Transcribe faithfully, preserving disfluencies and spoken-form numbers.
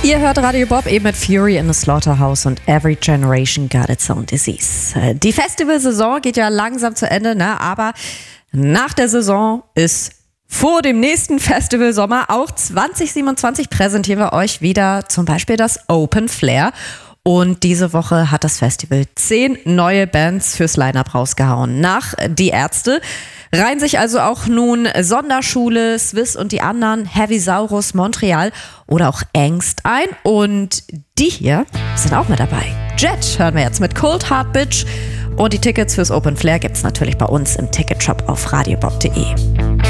Ihr hört Radio Bob eben mit Fury in the Slaughterhouse und Every Generation Got Its Own Disease. Die Festivalsaison geht ja langsam zu Ende, ne? Aber nach der Saison ist vor dem nächsten Festivalsommer, auch zwanzig siebenundzwanzig, präsentieren wir euch wieder zum Beispiel das Open Flair. Und diese Woche hat das Festival zehn neue Bands fürs Line-Up rausgehauen. Nach Die Ärzte reihen sich also auch nun Sonderschule, Swiss und die anderen, Heavisaurus, Montreal oder auch Angst ein. Und die hier sind auch mit dabei. Jet hören wir jetzt mit Cold Hard Bitch. Und die Tickets fürs Open Flair gibt's natürlich bei uns im Ticketshop auf radiobob punkt de.